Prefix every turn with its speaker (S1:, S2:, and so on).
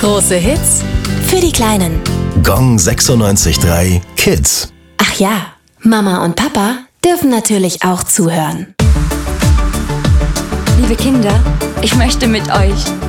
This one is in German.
S1: Große Hits
S2: Für die Kleinen.
S3: Gong 96.3 Kids.
S2: Ach ja, Mama und Papa dürfen natürlich auch zuhören.
S4: Liebe Kinder, ich möchte mit euch